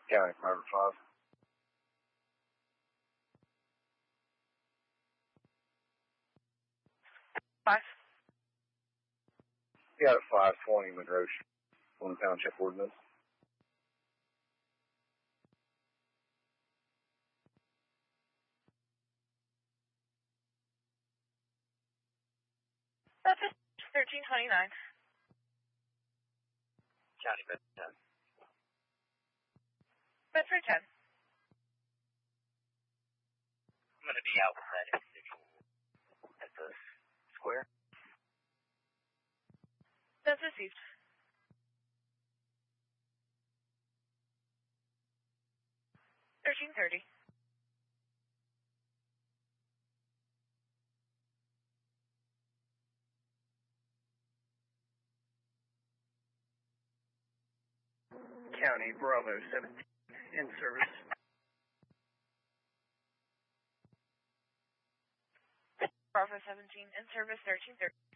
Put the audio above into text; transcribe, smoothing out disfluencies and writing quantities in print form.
County Private 5. Five. You got it 520 Monroe Street, Flint Township Ordinance. That's it. 1329. County Bedford 10. Bedford 10. I'm going to be out with that individual at the square. That's received. $13.30. County Bravo 17 in service. Bravo 17 in service 1330.